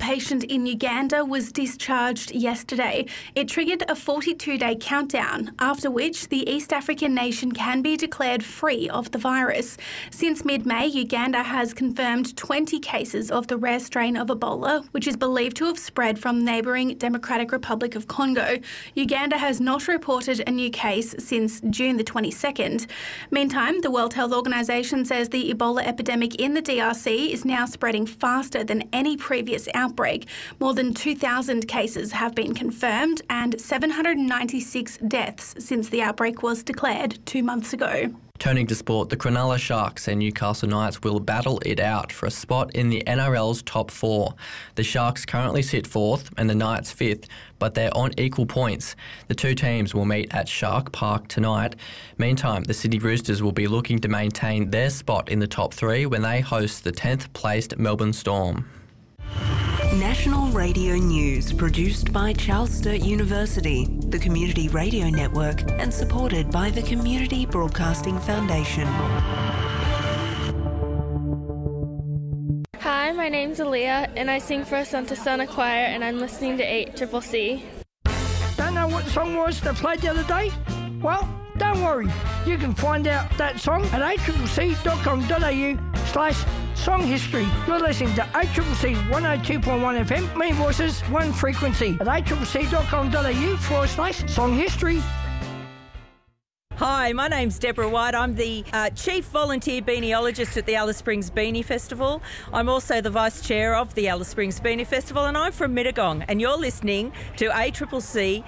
patient in Uganda was discharged yesterday. It triggered a 42-day countdown, after which the East African nation can be declared free of the virus. Since mid-May, Uganda has confirmed 20 cases of the rare strain of Ebola, which is believed to have spread from neighbouring Democratic Republic of Congo. Uganda has not reported a new case since June the 22nd. Meantime, the World Health Organization says the Ebola epidemic in the DRC is now spreading faster than any previous outbreak. More than 2,000 cases have been confirmed and 796 deaths since the outbreak was declared 2 months ago. Turning to sport, the Cronulla Sharks and Newcastle Knights will battle it out for a spot in the NRL's top four. The Sharks currently sit fourth and the Knights fifth, but they're on equal points. The two teams will meet at Shark Park tonight. Meantime, the Sydney Roosters will be looking to maintain their spot in the top three when they host the 10th placed Melbourne Storm. National Radio News, produced by Charles Sturt University, the Community Radio Network, and supported by the Community Broadcasting Foundation. Hi, my name's Aaliyah, and I sing for Assunta Sana Choir, and I'm listening to 8CCC. Don't know what the song was that played the other day? Well, don't worry. You can find out that song at accc.com.au/song history. You're listening to ACCC 102.1 FM, Many Voices, One Frequency at accc.com.au/song history. Hi, my name's Deborah White. I'm the Chief Volunteer Beaniologist at the Alice Springs Beanie Festival. I'm also the Vice Chair of the Alice Springs Beanie Festival, and I'm from Mittagong, and you're listening to ACCC.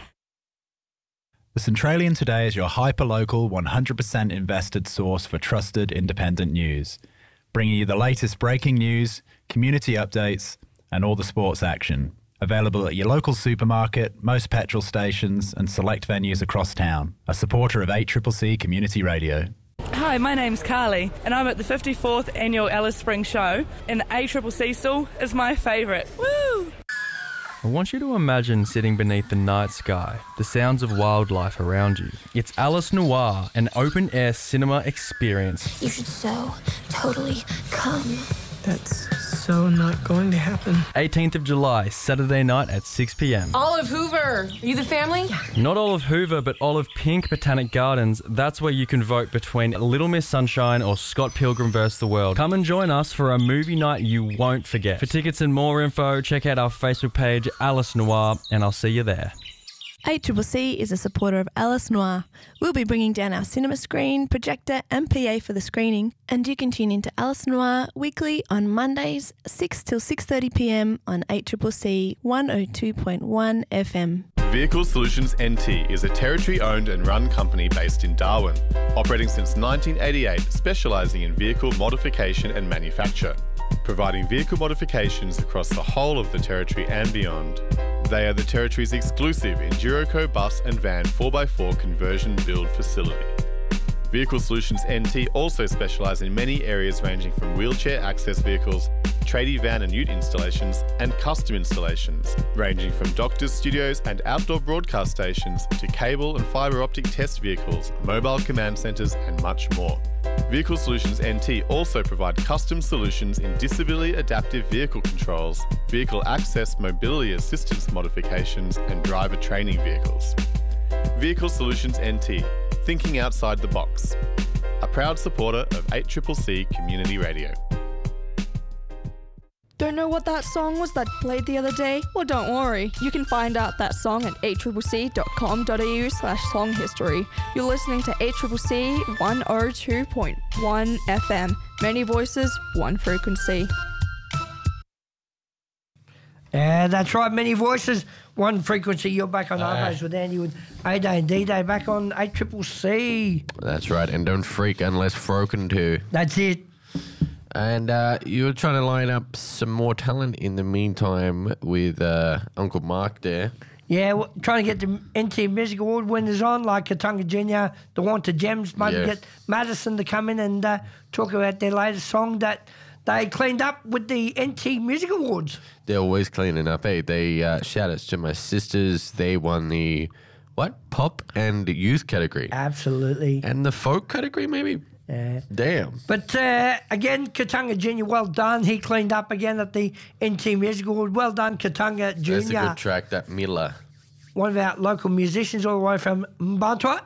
The Centralian Today is your hyper-local, 100% invested source for trusted independent news, bringing you the latest breaking news, community updates, and all the sports action. Available at your local supermarket, most petrol stations, and select venues across town. A supporter of 8CCC Community Radio. Hi, my name's Carly, and I'm at the 54th Annual Alice Springs Show, and ACCC stall is my favourite. Woo! I want you to imagine sitting beneath the night sky, the sounds of wildlife around you. It's Alice Noir, an open-air cinema experience. You should so totally come. That's so not going to happen. 18th of July, Saturday night at 6 p.m. Olive Hoover. Are you the family? Not Olive Hoover, but Olive Pink Botanic Gardens. That's where you can vote between Little Miss Sunshine or Scott Pilgrim vs. the World. Come and join us for a movie night you won't forget. For tickets and more info, check out our Facebook page, Alice Noir, and I'll see you there. 8CCC is a supporter of Alice Noir. We'll be bringing down our cinema screen, projector and PA for the screening, and you can tune into Alice Noir weekly on Mondays 6 till 6:30 p.m. on 8CCC 102.1 FM. Vehicle Solutions NT is a Territory-owned and run company based in Darwin, operating since 1988, specialising in vehicle modification and manufacture, providing vehicle modifications across the whole of the Territory and beyond. They are the Territory's exclusive Enduroco bus and van 4x4 conversion build facility. Vehicle Solutions NT also specialise in many areas ranging from wheelchair access vehicles, tradie van and ute installations, and custom installations, ranging from doctors' studios and outdoor broadcast stations to cable and fibre optic test vehicles, mobile command centres and much more. Vehicle Solutions NT also provide custom solutions in disability adaptive vehicle controls, vehicle access mobility assistance modifications and driver training vehicles. Vehicle Solutions NT, thinking outside the box. A proud supporter of 8CCC Community Radio. Don't know what that song was that played the other day? Well, don't worry. You can find out that song at accc.com.au/song history. You're listening to ACCC 102.1 FM. Many voices, one frequency. That's right, Many Voices, One Frequency. You're back on Armos with Andy with A-Day and D-Day, back on 8CCC. That's right, and don't freak unless froken to. That's it. And you were trying to line up some more talent in the meantime with Uncle Mark there. Yeah, trying to get the NT Music Award winners on, like Katunga Jr., the Wanted Gems, maybe get Madison to come in and talk about their latest song that they cleaned up with the NT Music Awards. They're always cleaning up, eh? They shout outs to my sisters. They won the, pop and youth category. Absolutely. And the folk category, maybe? Yeah. Damn. But again, Katunga Junior, well done. He cleaned up again at the NT Music Award. Well done, Katunga Junior. That's a good track, that Miller. One of our local musicians all the way from Mbantua.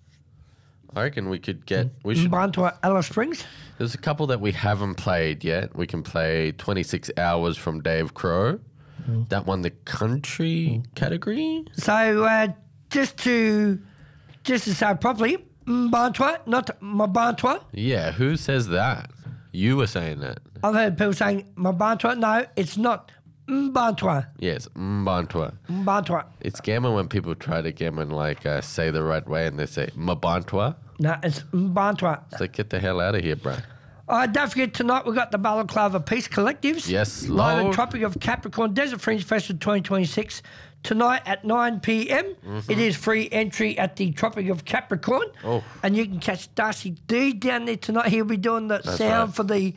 I reckon we could get... We should. Mbantua, Alice Springs. There's a couple that we haven't played yet. We can play 26 Hours from Dave Crow. That won the country category. So just to say properly, Mbantua, not Mbantua. Yeah, who says that? You were saying that. I've heard people saying Mbantua. No, it's not Mbantua. Yes, Mbantua. Mbantua. It's gammon when people try to gammon say the right way and they say Mbantua. No, it's Mbantua. So get the hell out of here, bro. Don't forget, tonight we've got the Balaclava Peace Collectives. Yes, Live Lord. at Tropic of Capricorn Desert Fringe Festival 2026. Tonight at 9 p.m. It is free entry at the Tropic of Capricorn. Oh. And you can catch Darcy D down there tonight. He'll be doing the sound for the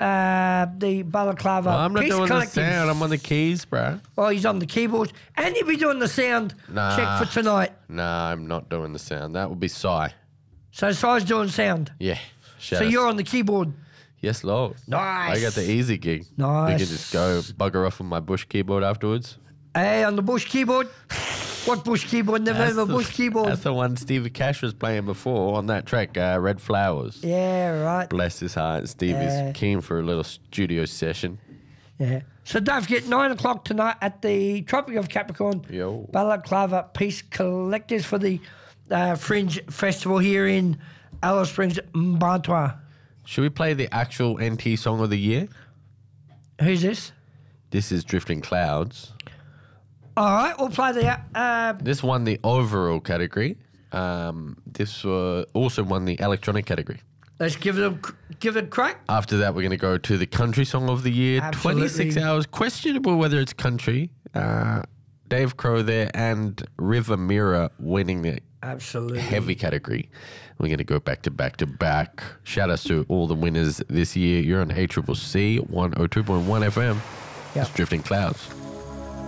Balaclava I'm not Peace doing the Collectives. sound. I'm on the keys, bro. Oh, he's on the keyboards. And he'll be doing the sound check for tonight. Nah, I'm not doing the sound. That would be Sai. So Sai's doing sound. Yeah. So you're on the keyboard. Yes, Lord. Nice. I got the easy gig. Nice. We can just go bugger off on my Bush keyboard afterwards. Hey, on the Bush keyboard. What Bush keyboard? Never heard of a Bush keyboard. That's the one Stevie Cash was playing before on that track, Red Flowers. Yeah, right. Bless his heart. Steve is keen for a little studio session. Yeah. So don't forget, 9 o'clock tonight at the Tropic of Capricorn, Balaclava Peace Collectors for the Fringe Festival here in Alice Springs, Mbantua. Should we play the actual NT Song of the Year? Who's this? This is Drifting Clouds. All right, we'll play the... This won the overall category. This also won the electronic category. Let's give it a crack. After that, we're going to go to the country song of the year. Absolutely. 26 hours. Questionable whether it's country. Dave Crow there and River Mirror winning the heavy category. We're going to go back to back to back. Shout out to all the winners this year. You're on ACCC 102.1 FM. It's Drifting Clouds.